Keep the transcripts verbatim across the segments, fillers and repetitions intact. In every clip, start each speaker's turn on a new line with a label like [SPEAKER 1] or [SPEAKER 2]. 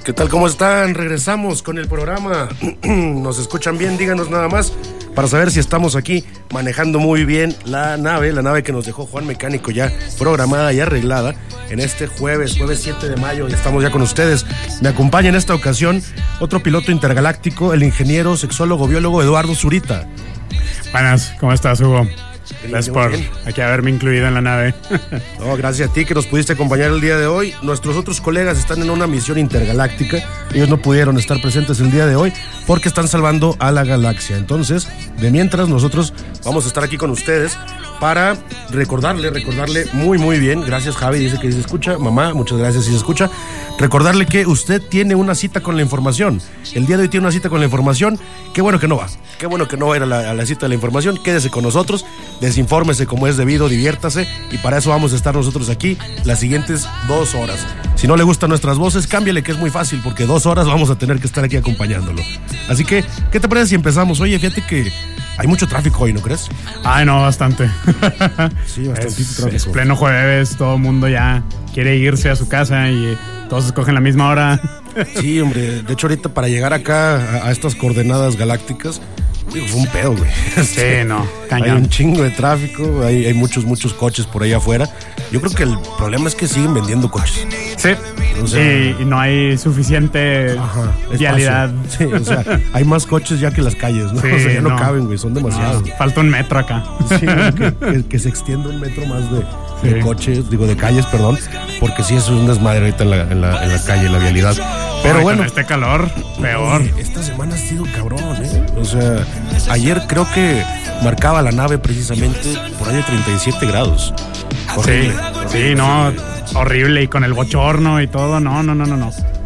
[SPEAKER 1] ¿Qué tal? ¿Cómo están? Regresamos con el programa. ¿Nos escuchan bien? Díganos nada más para saber si estamos aquí manejando muy bien la nave, la nave que nos dejó Juan Mecánico ya programada y arreglada en este jueves, jueves siete de mayo. Y estamos ya con ustedes. Me acompaña en esta ocasión otro piloto intergaláctico, el ingeniero, sexólogo, biólogo Eduardo Zurita.
[SPEAKER 2] Buenas, ¿cómo estás, Hugo? Gracias por aquí haberme incluido en la nave.
[SPEAKER 1] No, gracias a ti que nos pudiste acompañar el día de hoy. Nuestros otros colegas están en una misión intergaláctica. Ellos no pudieron estar presentes el día de hoy porque están salvando a la galaxia. Entonces, de mientras, nosotros vamos a estar aquí con ustedes para recordarle, recordarle muy, muy bien. Gracias, Javi, dice que se escucha. Mamá, muchas gracias si se escucha. Recordarle que usted tiene una cita con la información. El día de hoy tiene una cita con la información. Qué bueno que no va. Qué bueno que no va a ir a la, a la cita de la información. Quédese con nosotros, desinfórmese como es debido, diviértase. Y para eso vamos a estar nosotros aquí las siguientes dos horas. Si no le gustan nuestras voces, cámbiale, que es muy fácil, porque dos horas vamos a tener que estar aquí acompañándolo. Así que, ¿qué te parece si empezamos? Oye, fíjate que hay mucho tráfico hoy, ¿no crees?
[SPEAKER 2] Ay, no, bastante.
[SPEAKER 1] Sí, bastante
[SPEAKER 2] es,
[SPEAKER 1] tráfico.
[SPEAKER 2] Es pleno jueves, todo el mundo ya quiere irse a su casa y todos escogen la misma hora.
[SPEAKER 1] Sí, hombre, de hecho ahorita para llegar acá a, a estas coordenadas galácticas, digo, fue un pedo, güey.
[SPEAKER 2] Sí, no, cañón.
[SPEAKER 1] Hay un chingo de tráfico, hay, hay muchos, muchos coches por ahí afuera. Yo creo que el problema es que siguen vendiendo coches.
[SPEAKER 2] Sí, o sea, y, y no hay suficiente ajá, vialidad.
[SPEAKER 1] Sí, o sea, hay más coches ya que las calles, ¿no? Sí, o sea, ya no, no caben, güey, son demasiados.
[SPEAKER 2] No, falta un metro acá.
[SPEAKER 1] Sí, que, que, que se extienda un metro más de, sí. de coches, digo, de calles, perdón, porque sí es un desmadre ahorita en la, en la, en la calle, la vialidad. Pero
[SPEAKER 2] Ay,
[SPEAKER 1] bueno,
[SPEAKER 2] con este calor, peor.
[SPEAKER 1] Esta semana ha sido cabrón, ¿eh? O sea, ayer creo que marcaba la nave precisamente por ahí de treinta y siete grados.
[SPEAKER 2] Horrible, sí, horrible, sí, no, horrible, y con el bochorno y todo, no, no, no, no, no.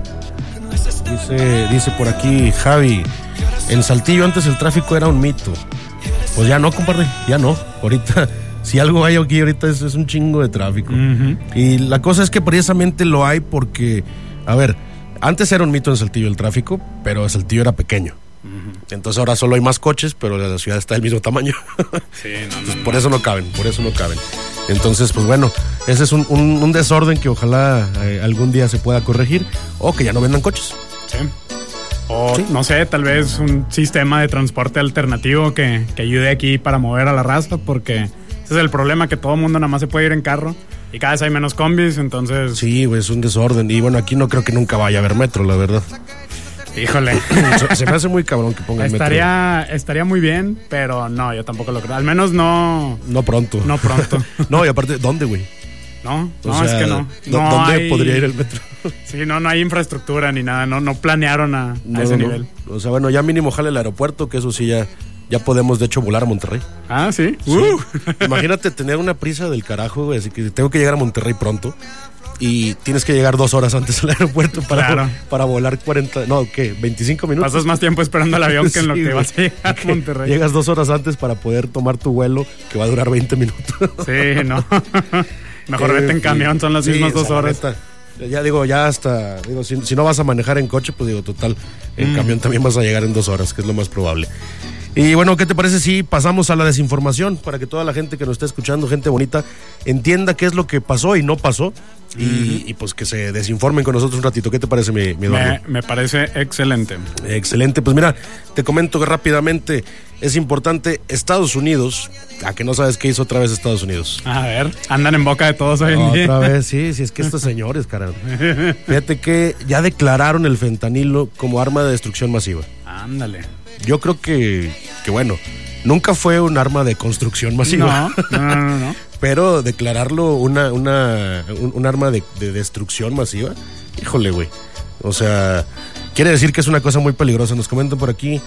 [SPEAKER 1] Dice, dice por aquí Javi, en Saltillo antes el tráfico era un mito. Pues ya no, compadre, ya no. Ahorita, si algo hay aquí ahorita es, es un chingo de tráfico. Uh-huh. Y la cosa es que precisamente lo hay porque, a ver, antes era un mito en Saltillo el tráfico, pero Saltillo era pequeño. Uh-huh. Entonces ahora solo hay más coches, pero la ciudad está del mismo tamaño.
[SPEAKER 2] Sí, no, no,
[SPEAKER 1] Entonces,
[SPEAKER 2] no.
[SPEAKER 1] por eso no caben, por eso no caben. Entonces, pues bueno, ese es un, un, un desorden que ojalá eh, algún día se pueda corregir o que ya no vendan coches.
[SPEAKER 2] Sí. O, ¿sí? No sé, tal vez un sistema de transporte alternativo que, que ayude aquí para mover a la raza, porque ese es el problema, que todo el mundo nada más se puede ir en carro y cada vez hay menos combis, entonces...
[SPEAKER 1] Sí, güey, es un desorden. Y bueno, aquí no creo que nunca vaya a haber metro, la verdad.
[SPEAKER 2] Híjole.
[SPEAKER 1] Se me hace muy cabrón que pongan
[SPEAKER 2] estaría,
[SPEAKER 1] metro.
[SPEAKER 2] Estaría muy bien, pero no, yo tampoco lo creo. Al menos no...
[SPEAKER 1] No pronto.
[SPEAKER 2] No pronto.
[SPEAKER 1] No, y aparte, ¿dónde, güey?
[SPEAKER 2] No,
[SPEAKER 1] o
[SPEAKER 2] no,
[SPEAKER 1] sea,
[SPEAKER 2] es que no. no
[SPEAKER 1] ¿Dónde
[SPEAKER 2] hay...
[SPEAKER 1] podría ir el metro?
[SPEAKER 2] Sí, no, no hay infraestructura ni nada. No, no planearon a,
[SPEAKER 1] no,
[SPEAKER 2] a ese
[SPEAKER 1] no.
[SPEAKER 2] nivel.
[SPEAKER 1] O sea, bueno, ya mínimo jale el aeropuerto, que eso sí ya... Ya podemos, de hecho, volar a Monterrey.
[SPEAKER 2] Ah, ¿sí?
[SPEAKER 1] sí. Uh. Imagínate tener una prisa del carajo, güey, así que tengo que llegar a Monterrey pronto y tienes que llegar dos horas antes al aeropuerto para,
[SPEAKER 2] claro.
[SPEAKER 1] para volar cuarenta, no, ¿qué? veinticinco minutos.
[SPEAKER 2] Pasas más tiempo esperando el avión que en lo
[SPEAKER 1] sí,
[SPEAKER 2] que vas a llegar a Monterrey.
[SPEAKER 1] Llegas dos horas antes para poder tomar tu vuelo, que va a durar veinte minutos.
[SPEAKER 2] Sí, no. Mejor eh, vete en camión, son las
[SPEAKER 1] sí,
[SPEAKER 2] mismas dos horas.
[SPEAKER 1] Neta, ya digo, ya hasta, digo, si, si no vas a manejar en coche, pues digo, total, en mm. camión también vas a llegar en dos horas, que es lo más probable. Y bueno, ¿qué te parece si pasamos a la desinformación? Para que toda la gente que nos está escuchando, gente bonita, entienda qué es lo que pasó y no pasó. Y, uh-huh. y pues que se desinformen con nosotros un ratito. ¿Qué te parece, mi, mi Eduardo?
[SPEAKER 2] Me, me parece excelente.
[SPEAKER 1] Excelente. Pues mira, te comento que rápidamente es importante Estados Unidos. ¿A que no sabes qué hizo otra vez Estados Unidos?
[SPEAKER 2] A ver, andan en boca de todos hoy en día.
[SPEAKER 1] Otra vez, sí, sí, es que estos señores, caramba. Fíjate que ya declararon el fentanilo como arma de destrucción masiva.
[SPEAKER 2] Ándale.
[SPEAKER 1] Yo creo que, que bueno, nunca fue un arma de construcción masiva.
[SPEAKER 2] No, no, no, no.
[SPEAKER 1] Pero declararlo una, una, un, un arma de, de destrucción masiva, híjole, güey. O sea, quiere decir que es una cosa muy peligrosa. Nos comentan por aquí,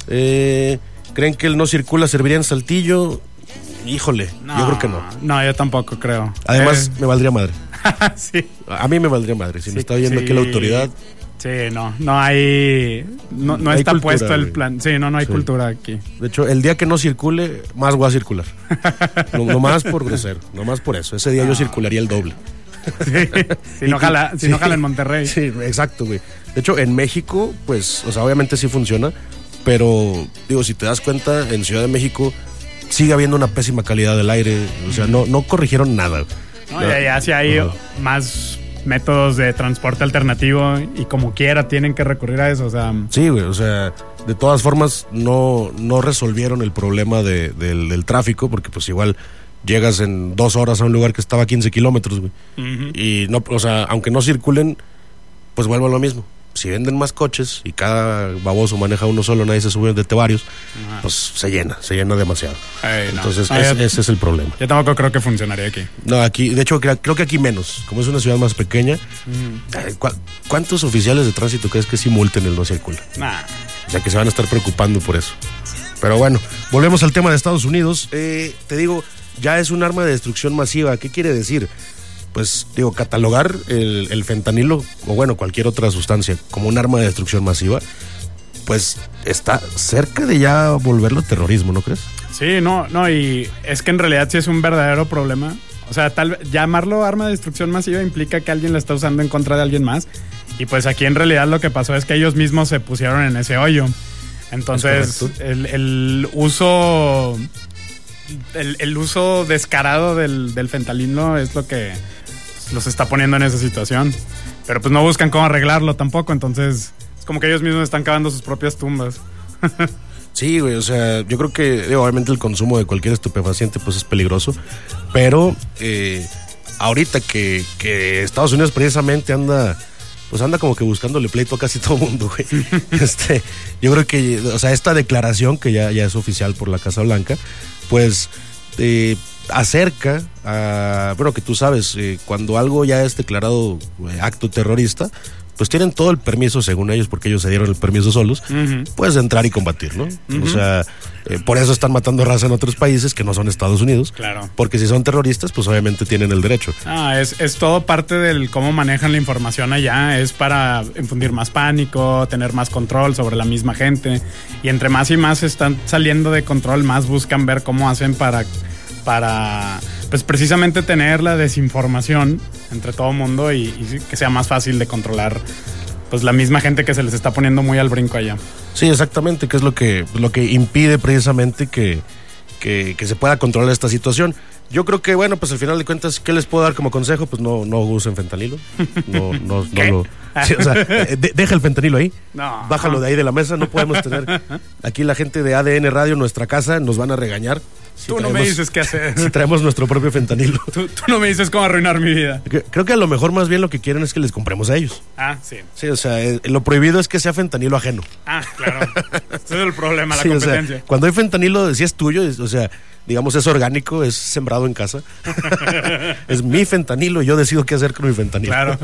[SPEAKER 1] eh, ¿creen que el no circula serviría en Saltillo? Híjole, no, yo creo que no.
[SPEAKER 2] No, yo tampoco creo.
[SPEAKER 1] Además,
[SPEAKER 2] eh...
[SPEAKER 1] me valdría madre.
[SPEAKER 2] Sí.
[SPEAKER 1] A mí me valdría madre. Si
[SPEAKER 2] sí,
[SPEAKER 1] me está viendo
[SPEAKER 2] sí.
[SPEAKER 1] aquí la autoridad.
[SPEAKER 2] Sí, no, no hay, no, no, no está cultura, puesto el plan. Sí, no, no hay sí. cultura aquí.
[SPEAKER 1] De hecho, el día que no circule, más voy a circular. no, no más por grosero, no más por eso. Ese día no. yo circularía el doble.
[SPEAKER 2] Sí, si no jala, si
[SPEAKER 1] sí,
[SPEAKER 2] no jala en Monterrey.
[SPEAKER 1] Sí, exacto, güey. De hecho, en México, pues, o sea, obviamente sí funciona, pero, digo, si te das cuenta, en Ciudad de México sigue habiendo una pésima calidad del aire. O sea, no, no corrigieron nada.
[SPEAKER 2] No, ya, ya sí hay uh-huh. más métodos de transporte alternativo y como quiera tienen que recurrir a eso, o sea...
[SPEAKER 1] Sí, güey, o sea, de todas formas no, no resolvieron el problema de, del, del tráfico, porque pues igual llegas en dos horas a un lugar que estaba a quince kilómetros, güey. Uh-huh. Y no, o sea, aunque no circulen, pues vuelvo a lo mismo. Si venden más coches y cada baboso maneja uno solo, nadie se sube de varios, uh-huh. pues se llena, se llena demasiado. Ay, no. Entonces, Ay, es, ya, ese es el problema.
[SPEAKER 2] Yo tampoco creo que funcionaría aquí.
[SPEAKER 1] No, aquí, de hecho, creo, creo que aquí menos. Como es una ciudad más pequeña, uh-huh. ¿cu- ¿cuántos oficiales de tránsito crees que sí multen el no circula?
[SPEAKER 2] Nah.
[SPEAKER 1] O sea, que se van a estar preocupando por eso. Pero bueno, volvemos al tema de Estados Unidos. Eh, te digo, ya es un arma de destrucción masiva. ¿Qué quiere decir? Pues, digo, catalogar el, el fentanilo, o bueno, cualquier otra sustancia, como un arma de destrucción masiva, pues está cerca de ya volverlo terrorismo, ¿no crees?
[SPEAKER 2] Sí, no, no, y es que en realidad sí es un verdadero problema. O sea, tal llamarlo arma de destrucción masiva implica que alguien la está usando en contra de alguien más. Y pues aquí en realidad lo que pasó es que ellos mismos se pusieron en ese hoyo. Entonces, el, el uso... El, el uso descarado del, del fentanilo es lo que los está poniendo en esa situación. Pero pues no buscan cómo arreglarlo tampoco, entonces es como que ellos mismos están cavando sus propias tumbas.
[SPEAKER 1] Sí, güey, o sea, yo creo que digo, obviamente el consumo de cualquier estupefaciente pues es peligroso, pero eh, ahorita que, que Estados Unidos precisamente anda... pues anda como que buscándole pleito a casi todo el mundo, güey. Este, yo creo que, o sea, esta declaración que ya, ya es oficial por la Casa Blanca, pues eh, acerca a, bueno, que tú sabes, eh, cuando algo ya es declarado eh, acto terrorista, pues tienen todo el permiso, según ellos, porque ellos se dieron el permiso solos, uh-huh. pues de entrar y combatir, ¿no? Uh-huh. O sea, eh, por eso están matando raza en otros países que no son Estados Unidos.
[SPEAKER 2] Claro.
[SPEAKER 1] Porque si son terroristas, pues obviamente tienen el derecho.
[SPEAKER 2] Ah, es, es todo parte del cómo manejan la información allá. Es para infundir más pánico, tener más control sobre la misma gente. Y entre más y más están saliendo de control, más buscan ver cómo hacen para... para pues precisamente tener la desinformación entre todo el mundo y, y que sea más fácil de controlar pues la misma gente que se les está poniendo muy al brinco allá.
[SPEAKER 1] Sí, exactamente, que es lo que, lo que impide precisamente que, que, que se pueda controlar esta situación. Yo creo que, bueno, pues al final de cuentas, ¿qué les puedo dar como consejo? Pues no, no usen fentanilo. No, no, no lo. Sí, o sea, de, deja el fentanilo ahí. No. Bájalo de ahí de la mesa. No podemos tener. Aquí la gente de A D N Radio, nuestra casa, nos van a regañar.
[SPEAKER 2] Si tú traemos, no me dices qué hacer.
[SPEAKER 1] Si traemos nuestro propio fentanilo.
[SPEAKER 2] Tú, tú no me dices cómo arruinar mi vida.
[SPEAKER 1] Creo que a lo mejor más bien lo que quieren es que les compremos a ellos.
[SPEAKER 2] Ah, sí.
[SPEAKER 1] Sí, o sea, eh, lo prohibido es que sea fentanilo ajeno.
[SPEAKER 2] Ah, claro. Ese es el problema, la sí, competencia.
[SPEAKER 1] O sea, cuando hay fentanilo, si es tuyo, es, o sea, digamos, es orgánico, es sembrado en casa. Es mi fentanilo y yo decido qué hacer con mi fentanilo.
[SPEAKER 2] Claro.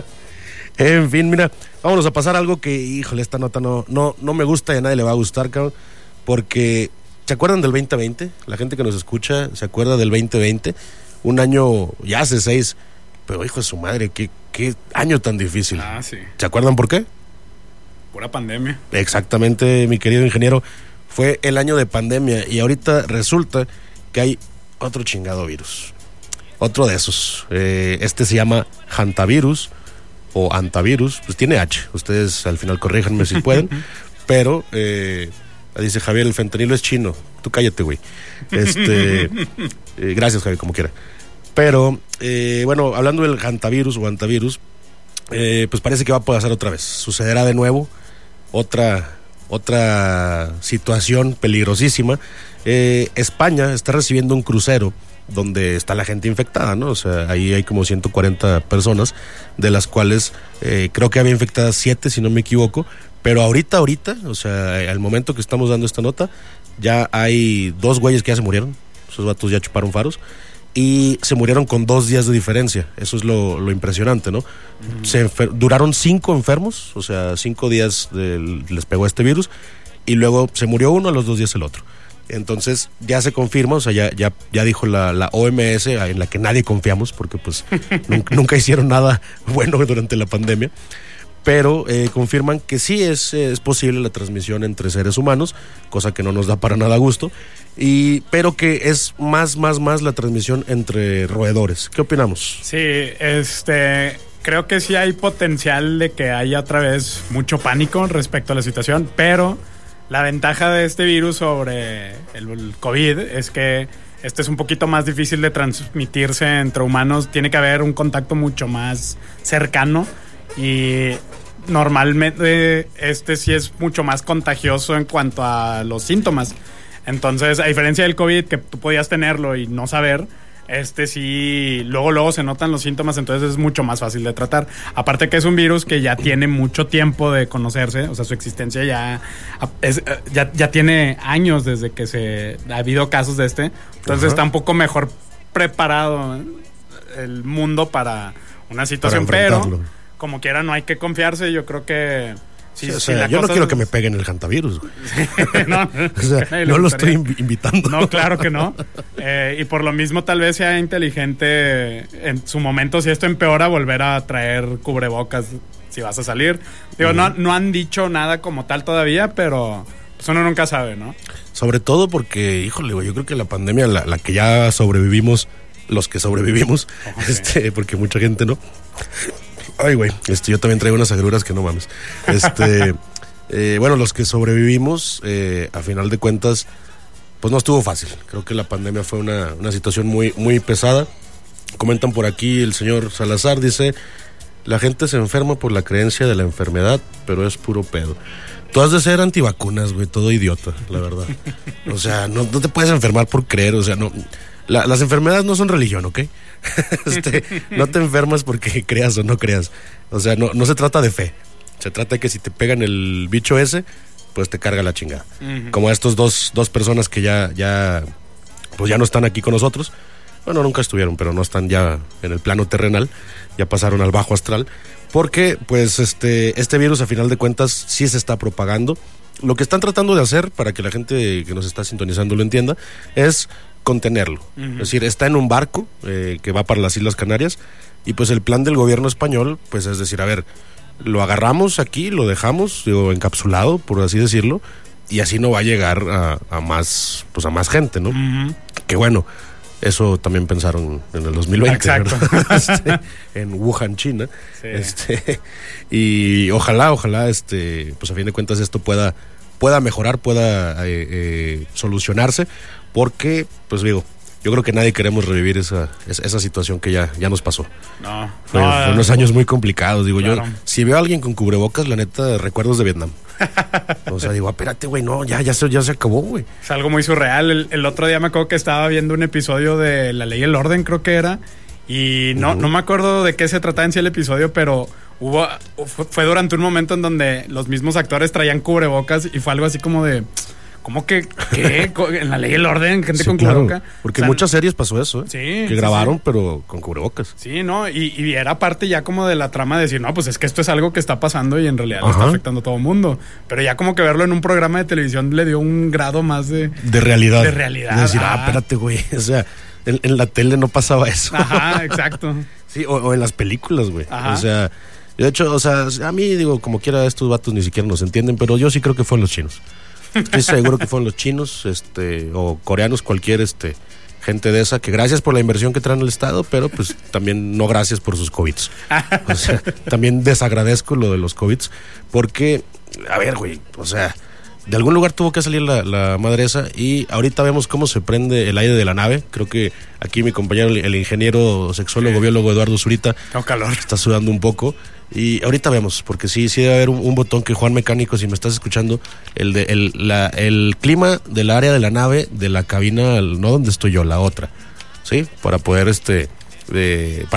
[SPEAKER 1] En fin, mira, vámonos a pasar algo que, híjole, esta nota no, no, no me gusta y a nadie le va a gustar, cabrón, porque... ¿Se acuerdan del veinte veinte? La gente que nos escucha se acuerda del veinte veinte. Un año, ya hace seis, pero hijo de su madre, qué, qué año tan difícil.
[SPEAKER 2] Ah, sí.
[SPEAKER 1] ¿Se acuerdan por qué?
[SPEAKER 2] Pura pandemia.
[SPEAKER 1] Exactamente, mi querido ingeniero. Fue el año de pandemia y ahorita resulta que hay otro chingado virus. Otro de esos. Eh, este se llama hantavirus o antavirus. Pues tiene H. Ustedes al final corríjanme si pueden. Pero... Eh, dice Javier, el fentanilo es chino. Tú cállate, güey. Este, eh, gracias, Javier, como quiera. Pero, eh, bueno, hablando del hantavirus o antavirus, eh, pues parece que va a pasar otra vez. Sucederá de nuevo otra, otra situación peligrosísima. Eh, España está recibiendo un crucero donde está la gente infectada, ¿no? O sea, ahí hay como ciento cuarenta personas, de las cuales eh, creo que había infectadas siete, si no me equivoco. Pero ahorita, ahorita, o sea, al momento que estamos dando esta nota, ya hay dos güeyes que ya se murieron. Esos vatos ya chuparon faros. Y se murieron con dos días de diferencia. Eso es lo, lo impresionante, ¿no? Mm. Se enfer- duraron cinco enfermos, o sea, cinco días de, les pegó este virus. Y luego se murió uno, a los dos días el otro. Entonces ya se confirma, o sea, ya, ya, ya dijo la, la O M S, en la que nadie confiamos, porque pues nunca, nunca hicieron nada bueno durante la pandemia. Pero eh, confirman que sí es, es posible la transmisión entre seres humanos, cosa que no nos da para nada gusto, y, pero que es más, más, más la transmisión entre roedores. ¿Qué opinamos?
[SPEAKER 2] Sí, este, creo que sí hay potencial de que haya otra vez mucho pánico respecto a la situación, pero la ventaja de este virus sobre el, el COVID es que este es un poquito más difícil de transmitirse entre humanos, tiene que haber un contacto mucho más cercano y normalmente este sí es mucho más contagioso en cuanto a los síntomas. Entonces, a diferencia del COVID, que tú podías tenerlo y no saber, este sí, luego luego se notan los síntomas, entonces es mucho más fácil de tratar. Aparte que es un virus que ya tiene mucho tiempo de conocerse, o sea, su existencia ya es, ya, ya tiene años desde que se ha habido casos de este, entonces Ajá. está un poco mejor preparado el mundo para una situación, para pero como quiera no hay que confiarse, yo creo que
[SPEAKER 1] Sí, sí, o sea, yo no quiero es... que me peguen el hantavirus, güey. no, o sea, no lo estoy invitando.
[SPEAKER 2] No, claro que no. Eh, y por lo mismo tal vez sea inteligente en su momento, si esto empeora, volver a traer cubrebocas si vas a salir. Digo, uh-huh. no, no han dicho nada como tal todavía, pero pues uno nunca sabe, ¿no?
[SPEAKER 1] Sobre todo porque, híjole, güey, yo creo que la pandemia, la, la que ya sobrevivimos, los que sobrevivimos, okay. este, porque mucha gente no... Ay, güey, este, yo también traigo unas agruras que no mames. Este, eh, bueno, los que sobrevivimos, eh, a final de cuentas, pues no estuvo fácil. Creo que la pandemia fue una, una situación muy, muy pesada. Comentan por aquí el señor Salazar, dice, la gente se enferma por la creencia de la enfermedad, pero es puro pedo. Tú has de ser antivacunas, güey, todo idiota, la verdad. O sea, no, no te puedes enfermar por creer, o sea, no... La, las enfermedades no son religión, ¿ok? este, no te enfermas porque creas o no creas. O sea, no, no se trata de fe. Se trata de que si te pegan el bicho ese, pues te carga la chingada. Uh-huh. Como estos dos, dos personas que ya, ya, pues ya no están aquí con nosotros. Bueno, nunca estuvieron, pero no están ya en el plano terrenal. Ya pasaron al bajo astral. Porque, pues, este, este virus, a final de cuentas, sí se está propagando. Lo que están tratando de hacer, para que la gente que nos está sintonizando lo entienda, es contenerlo. Uh-huh. Es decir, está en un barco eh, que va para las Islas Canarias y pues el plan del gobierno español, pues es decir, a ver, lo agarramos aquí, lo dejamos digo, encapsulado, por así decirlo, y así no va a llegar a, a más, pues a más gente, ¿no? Uh-huh. Que bueno, eso también pensaron en el dos mil veinte,
[SPEAKER 2] exacto.
[SPEAKER 1] este, en Wuhan, China. Sí. Este, y ojalá, ojalá, este, pues a fin de cuentas esto pueda, pueda mejorar, pueda eh, eh, solucionarse. Porque, pues digo, yo creo que nadie queremos revivir esa, esa situación que ya, ya nos pasó.
[SPEAKER 2] No.
[SPEAKER 1] Fue,
[SPEAKER 2] no,
[SPEAKER 1] fue unos años muy complicados. Digo,
[SPEAKER 2] claro.
[SPEAKER 1] yo, si veo a alguien con cubrebocas, la neta, recuerdos de Vietnam. O sea, digo, espérate, güey, no, ya, ya, se, ya se acabó, güey.
[SPEAKER 2] Es algo muy surreal. El, el otro día me acuerdo que estaba viendo un episodio de La Ley y el Orden, creo que era. Y no, uh-huh. no me acuerdo de qué se trataba en sí el episodio, pero hubo fue durante un momento en donde los mismos actores traían cubrebocas y fue algo así como de... ¿Cómo que qué? En La Ley y el Orden, gente sí, con
[SPEAKER 1] claro,
[SPEAKER 2] cubrebocas.
[SPEAKER 1] Porque en o sea, muchas series pasó eso, ¿eh?
[SPEAKER 2] Sí.
[SPEAKER 1] Que
[SPEAKER 2] sí,
[SPEAKER 1] grabaron,
[SPEAKER 2] sí.
[SPEAKER 1] pero con cubrebocas.
[SPEAKER 2] Sí, ¿no? Y, y era parte ya como de la trama de decir, no, pues es que esto es algo que está pasando y en realidad Ajá. le está afectando a todo el mundo. Pero ya como que verlo en un programa de televisión le dio un grado más de...
[SPEAKER 1] De realidad.
[SPEAKER 2] De realidad.
[SPEAKER 1] De decir, ah, ah espérate, güey. O sea, en, en la tele no pasaba eso.
[SPEAKER 2] Ajá, exacto.
[SPEAKER 1] Sí, o, o en las películas, güey. O sea, de hecho, o sea, a mí, digo, como quiera, estos vatos ni siquiera nos entienden, pero yo sí creo que fueron los chinos. Estoy seguro que fueron los chinos, este, o coreanos, cualquier este gente de esa, que gracias por la inversión que traen al Estado, pero pues también no gracias por sus COVIDs. O sea, también desagradezco lo de los COVIDs, porque, a ver, güey, o sea, de algún lugar tuvo que salir la, la madre esa, y ahorita vemos cómo se prende el aire de la nave. Creo que aquí mi compañero, el ingeniero sexólogo, biólogo Eduardo Zurita,
[SPEAKER 2] no, calor.
[SPEAKER 1] Está sudando un poco. Y ahorita vemos, porque sí, sí debe haber un, un botón que Juan Mecánico, si me estás escuchando, el de el, la, el clima del área de la nave, de la cabina, no donde estoy yo, la otra, ¿sí? Para poder, este, eh, para